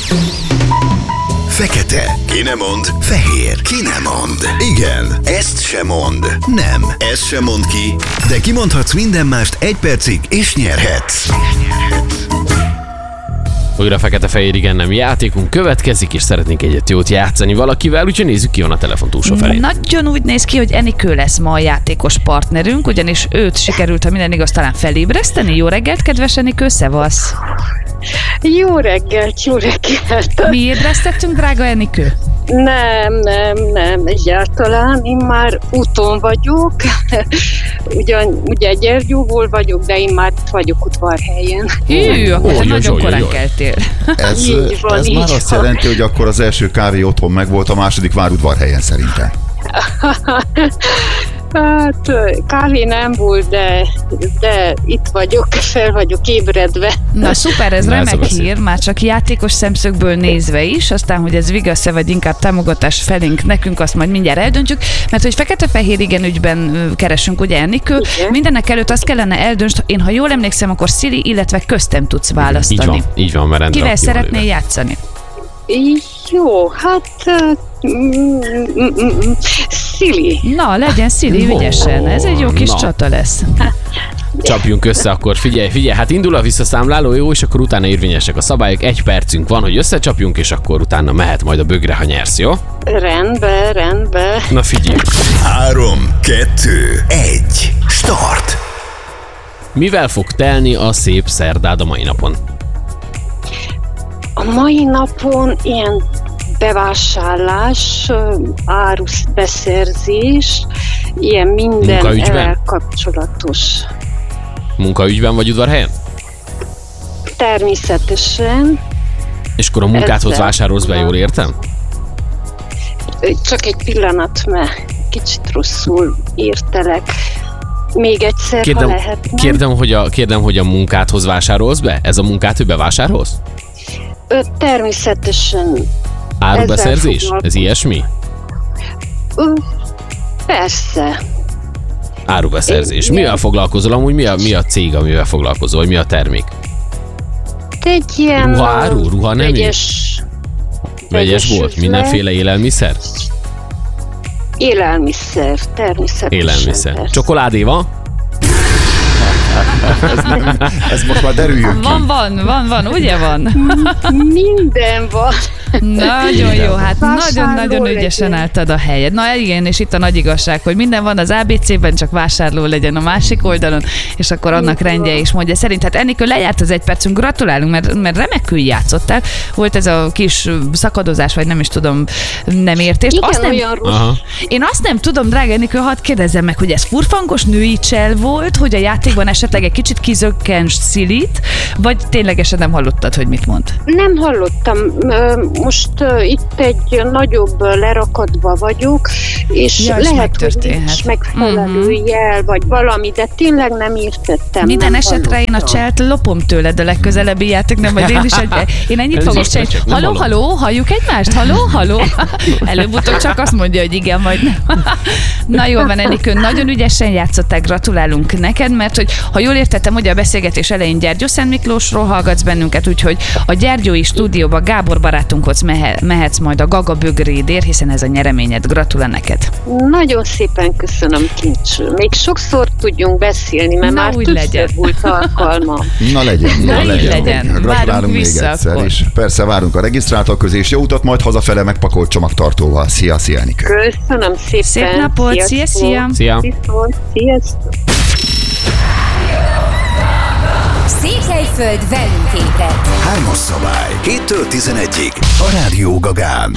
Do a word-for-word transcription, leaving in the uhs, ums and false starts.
Fekete. Ki nem mond? Fehér. Ki nem mond? Igen. Ezt se mond. Nem. Ezt se mond ki. De kimondhatsz minden mást egy percig, és nyerhetsz. Újra fekete-fehér igen nem játékunk következik, és szeretnénk egyet jót játszani valakivel, úgyhogy nézzük, ki van a telefon túlsó felé. Nagyon úgy néz ki, hogy Enikő lesz ma a játékos partnerünk, ugyanis őt sikerült, ha minden igaz, talán felébreszteni. Jó reggelt, kedves Enikő, szevasz! Jó reggelt, jó reggelt! Mi ébresztettünk, drága Enikő? Nem, nem, nem, egyáltalán. Én már úton vagyok. Ugyan, ugye Gyergyóból vagyok, de én már itt vagyok Udvarhelyen. Hű, akkor Ó, te jó, nagyon jó, korán jó. keltél. Ez, Így van, ez így már azt van. jelenti, hogy akkor az első kávé otthon megvolt, a második már Udvarhelyen szerintem. Hát kávé nem volt, de, de itt vagyok, fel vagyok ébredve. Na szuper, ez Na, ez a remek beszéd. hír, már csak játékos szemszögből nézve is, aztán, hogy ez vigasz-e vagy inkább támogatás felénk nekünk, azt majd mindjárt eldöntjük, mert hogy fekete-fehér igen ügyben ö, keresünk, ugye Enikő, Igen. mindenek előtt azt kellene eldöntsd, én ha jól emlékszem, akkor Szili, illetve köztem tudsz Így választani. van, így van, mert rendre Kivel ki van szeretnél lőve. játszani? Jó, hát... mm, mm, mm, mm, Szili. Na, legyen Szili, Ó, ügyesen, ez egy jó kis na. csata lesz. Csapjunk össze, akkor figyelj, figyelj, hát indul a visszaszámláló, jó, és akkor utána érvényesek a szabályok, egy percünk van, hogy összecsapjunk, és akkor utána mehet majd a bögre, ha nyersz, jó? Rendben, rendben. Na figyelj, Három, kettő, egy. Start. mivel fog telni a szép szerdád a mai napon? A mai napon ilyen bevásárlás, árusz beszerzés, ilyen minden Munkaügyben? ezzel kapcsolatos. Munkaügyben vagy Udvarhelyen? Természetesen. És akkor a munkádhoz Ezzel. vásárolsz be, jól értem? Csak egy pillanat, mert kicsit rosszul értelek. Még egyszer, Kérdem, ha lehetne. kérdem, hogy a, kérdem, hogy a munkádhoz vásárolsz be? Ez a munkát, hogy bevásárolsz? Ö, Természetesen. Árubeszerzés? foglalkozom. Ez ilyesmi? Ö, Persze. Árubeszerzés. Mivel foglalkozol? Amúgy mi a, mi a cég, amivel foglalkozol? Vagy mi a termék? Egy ilyen... Ruhaáru? Ruha nemű? Vegyes, Vegyes volt? üzlet. Mindenféle élelmiszer? Élelmiszer, természetesen. Élelmiszer. persze. Csokoládé van? Ez most már derüljön ki. Van, van, van, van, ugye van? Minden van. Nagyon jó, hát Vásárló nagyon-nagyon ügyesen legyen. álltad a helyed. Na igen, és itt a nagy igazság, hogy minden van az á bé cében, csak vásárló legyen a másik oldalon, és akkor annak rendje is mondja. Szerint hát Enikő, lejárt az egy percünk, gratulálunk, mert, mert remekül játszottál. Volt ez a kis szakadozás, vagy nem is tudom, nem értés. Igen, Azt nem, olyan rossz. Aha. én azt nem tudom, drága Enikő, hadd kérdezzem meg, hogy ez furfangos női csel volt, hogy a játékban esetleg egy kicsit kizökkens Szilit, vagy ténylegesen nem hallottad, hogy mit mond? Nem hallottam. Ö, Most ö, itt egy nagyobb ö, lerakatba vagyok, és Ja, és lehet, hogy megtörténhet. nincs megfelelő jel, vagy valami, de tényleg nem értettem. Minden nem esetre én a hallottam. cselt lopom tőled a legközelebbi játék, nem vagy én is egy, én ennyit Ez fogok is csinálni. csak nem Haló, hallom. haló, halljuk egymást? Haló, haló? Előbb-utóbb csak azt mondja, hogy igen, vagy nem. Na jól van, Enikő, nagyon ügyesen játszottál, gratulálunk neked, mert hogy ha jól értettem, ugye a beszélgetés elején Gyergyó-Szent Miklósról hallgatsz bennünket, úgyhogy a Gyergyói stúdióba Gábor barátunkhoz mehe, mehetsz majd a Gaga bögrédért, hiszen ez a nyereményed. Gratulál neked. Nagyon szépen köszönöm, Kincs. Még sokszor tudjunk beszélni, mert Na, már úgy többször legyen. volt alkalma. Na legyen, Na, na így legyen. legyen. Várunk Gratulálunk még vissza egyszer, akkor. és persze várunk a regisztráltak közé, és jó utat majd hazafele megpakolt csomagtartóval. Szia, szia, Enikő. Köszönöm szépen. Szép napot, szia, szia. Szia! Viszont, sziasztok. Székelyföld velünk ébredt. Hármas szabály. héttől tizenegyig. A Rádió Gagán.